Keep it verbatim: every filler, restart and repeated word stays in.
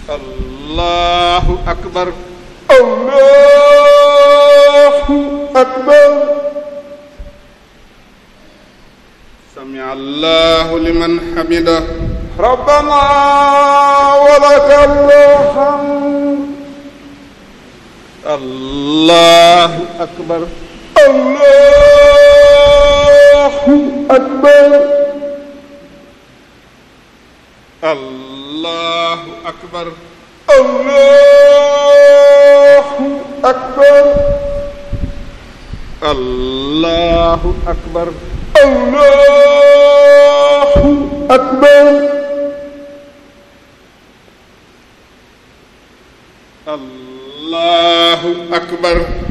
allahu akbar allahu akbar sami allahu liman hamida rabbana walakal hamd allahu akbar allahu akbar allahu akbar allahu akbar allahu akbar allahu akbar allahu akbar